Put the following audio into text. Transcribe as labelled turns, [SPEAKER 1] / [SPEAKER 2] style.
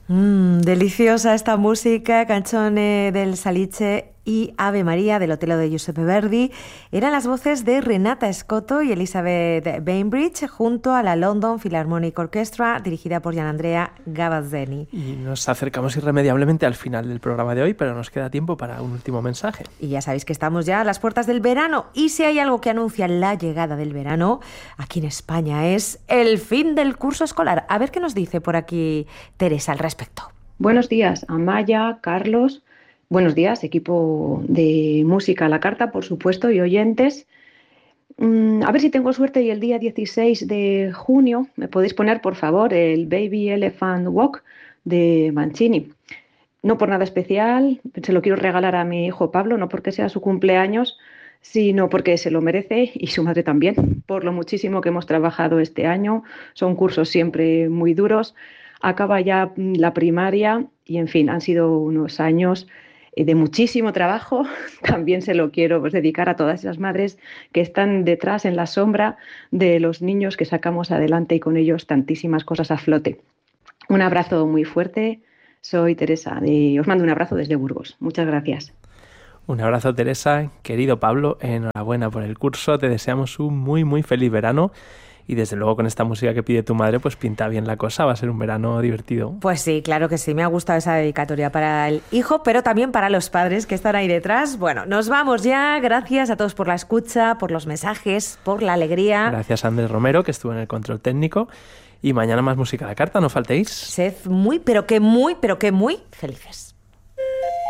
[SPEAKER 1] Deliciosa esta música, Canzone del Salice y Ave María del Otello de Giuseppe Verdi. Eran las voces de Renata Scotto y Elizabeth Bainbridge junto a la London Philharmonic Orchestra dirigida por Gianandrea Gavazzeni.
[SPEAKER 2] Y nos acercamos irremediablemente al final del programa de hoy, pero nos queda tiempo para un último mensaje.
[SPEAKER 1] Y ya sabéis que estamos ya a las puertas del verano y si hay algo que anuncia la llegada del verano aquí en España es el fin del curso escolar. A ver qué nos dice por aquí Teresa al respecto.
[SPEAKER 3] Buenos días, Amaya, Carlos. Buenos días, equipo de Música a la Carta, por supuesto, y oyentes. A ver si tengo suerte y el día 16 de junio me podéis poner, por favor, el Baby Elephant Walk de Mancini. No por nada especial, se lo quiero regalar a mi hijo Pablo, no porque sea su cumpleaños, sino porque se lo merece y su madre también, por lo muchísimo que hemos trabajado este año. Son cursos siempre muy duros. Acaba ya la primaria y, en fin, han sido unos años de muchísimo trabajo. También se lo quiero dedicar a todas esas madres que están detrás en la sombra de los niños que sacamos adelante y con ellos tantísimas cosas a flote. Un abrazo muy fuerte. Soy Teresa. Os mando un abrazo desde Burgos. Muchas gracias.
[SPEAKER 2] Un abrazo, Teresa. Querido Pablo, enhorabuena por el curso. Te deseamos un muy, muy feliz verano. Y desde luego con esta música que pide tu madre, pues pinta bien la cosa, va a ser un verano divertido.
[SPEAKER 1] Pues sí, claro que sí, me ha gustado esa dedicatoria para el hijo, pero también para los padres que están ahí detrás. Bueno, nos vamos ya, gracias a todos por la escucha, por los mensajes, por la alegría.
[SPEAKER 2] Gracias a Andrés Romero, que estuvo en el control técnico. Y mañana más Música a la Carta, no faltéis.
[SPEAKER 1] Sed muy, pero que muy felices.